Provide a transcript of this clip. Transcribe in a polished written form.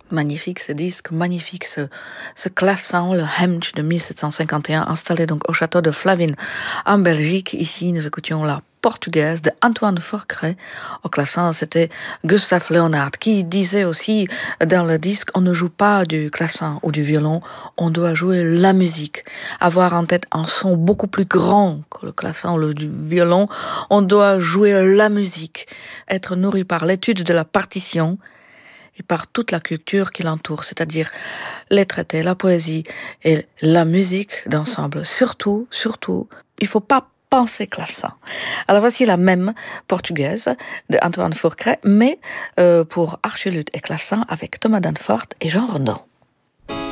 Magnifique ce disque, magnifique ce clavecin, le Hemd de 1751, installé donc au château de Flavines en Belgique. Ici, nous écoutions la portugaise de Antoine Forcret. Au clavecin, c'était Gustave Leonhard qui disait aussi dans le disque, on ne joue pas du clavecin ou du violon, on doit jouer la musique. Avoir en tête un son beaucoup plus grand que le clavecin ou le violon, on doit jouer la musique. Être nourri par l'étude de la partition et par toute la culture qui l'entoure, c'est-à-dire les traités, la poésie et la musique d'ensemble. Surtout, il ne faut pas penser clavecin. Alors voici la même portugaise de Antoine Forcret, mais pour archiluth et clavecin avec Thomas Danforth et Jean Renaud.